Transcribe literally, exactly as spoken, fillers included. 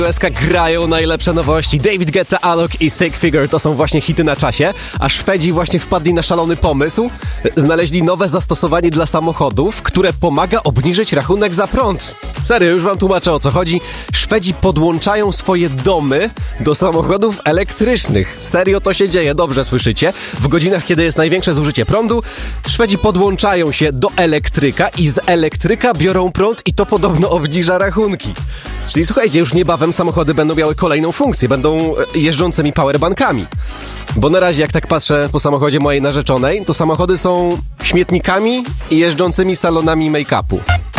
U S K grają najlepsze nowości. David Guetta, Alok i Stick Figure to są właśnie hity na czasie, a Szwedzi właśnie wpadli na szalony pomysł. Znaleźli nowe zastosowanie dla samochodów, które pomaga obniżyć rachunek za prąd. Serio, już wam tłumaczę, o co chodzi. Szwedzi podłączają swoje domy do samochodów elektrycznych. Serio, to się dzieje, dobrze słyszycie. W godzinach, kiedy jest największe zużycie prądu, Szwedzi podłączają się do elektryka i z elektryka biorą prąd i to podobno obniża rachunki. Czyli słuchajcie, już niebawem samochody będą miały kolejną funkcję, będą jeżdżącymi powerbankami. Bo na razie, jak tak patrzę po samochodzie mojej narzeczonej, to samochody są śmietnikami i jeżdżącymi salonami make-upu.